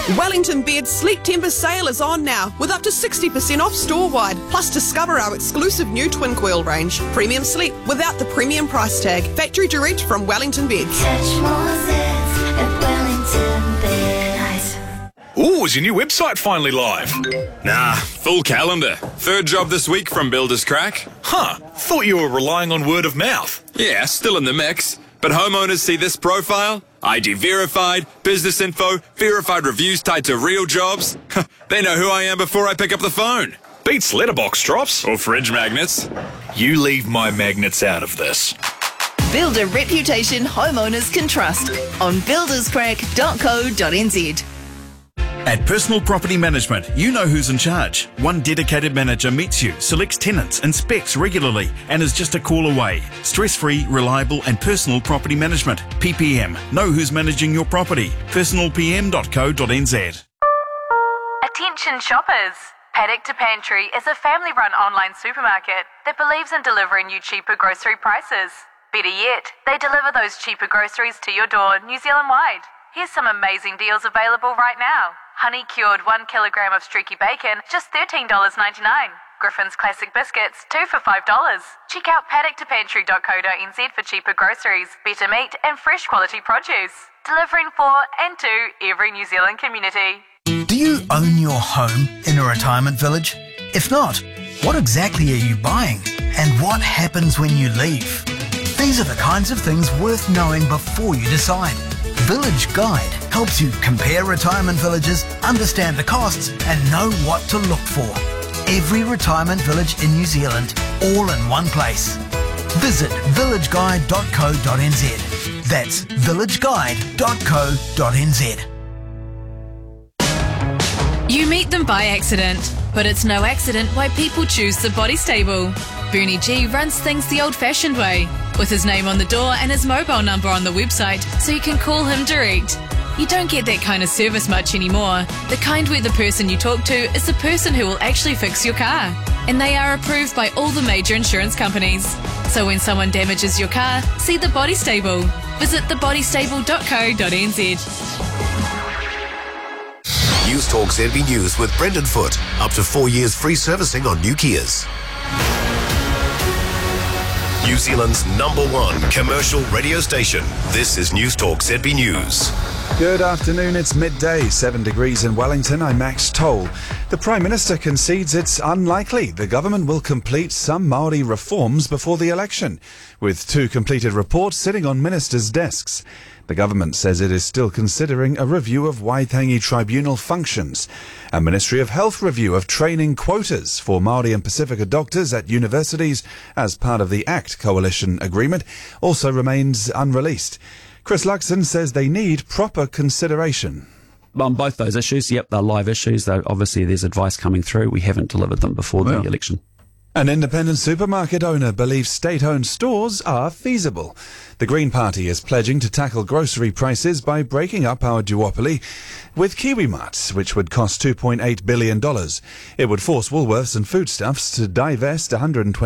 Wellington Bed's Sleep Timber sale is on now with up to 60% off store-wide. Plus discover our exclusive new twin coil range. Premium sleep without the premium price tag. Factory direct from Wellington Beds. Touch more zits at Wellington Beds. Ooh, is your new website finally live? Nah, full calendar. Third job this week from Builders Crack. Huh, thought you were relying on word of mouth. Yeah, still in the mix. But homeowners see this profile, ID verified, business info, verified reviews tied to real jobs. They know who I am before I pick up the phone. Beats letterbox drops. Or fridge magnets. You leave my magnets out of this. Build a reputation homeowners can trust on builderscrack.co.nz. At Personal Property Management, you know who's in charge. One dedicated manager meets you, selects tenants, inspects regularly, and is just a call away. Stress-free, reliable, and personal property management. PPM. Know who's managing your property. personalpm.co.nz. Attention shoppers! Paddock to Pantry is a family-run online supermarket that believes in delivering you cheaper grocery prices. Better yet, they deliver those cheaper groceries to your door New Zealand-wide. Here's some amazing deals available right now. Honey-cured 1 kilogram of streaky bacon, just $13.99. Griffin's Classic Biscuits, 2 for $5. Check out paddocktopantry.co.nz for cheaper groceries, better meat and fresh quality produce. Delivering for and to every New Zealand community. Do you own your home in a retirement village? If not, what exactly are you buying? And what happens when you leave? These are the kinds of things worth knowing before you decide. Village Guide helps you compare retirement villages, understand the costs, and know what to look for. Every retirement village in New Zealand, all in one place. Visit villageguide.co.nz. That's villageguide.co.nz. You meet them by accident, but it's no accident why people choose the Body Stable. Bernie G runs things the old-fashioned way, with his name on the door and his mobile number on the website, so you can call him direct. You don't get that kind of service much anymore. The kind where the person you talk to is the person who will actually fix your car. And they are approved by all the major insurance companies. So when someone damages your car, see the Body Stable. Visit thebodystable.co.nz. News Talk ZB News with Brendan Foote. Up to 4 years free servicing on new Kias. New Zealand's #1 commercial radio station. This is News Talk ZB News. Good afternoon, it's midday, 7 degrees in Wellington. I'm Max Toll. The Prime Minister concedes it's unlikely the government will complete some Māori reforms before the election, with 2 completed reports sitting on ministers' desks. The government says it is still considering a review of Waitangi Tribunal functions. A Ministry of Health review of training quotas for Māori and Pacifica doctors at universities as part of the ACT coalition agreement also remains unreleased. Chris Luxon says they need proper consideration. On both those issues, yep, they're live issues. Though obviously there's advice coming through. We haven't delivered them before the election. An independent supermarket owner believes state-owned stores are feasible. The Green Party is pledging to tackle grocery prices by breaking up our duopoly with KiwiMart, which would cost $2.8 billion. It would force Woolworths and Foodstuffs to divest $120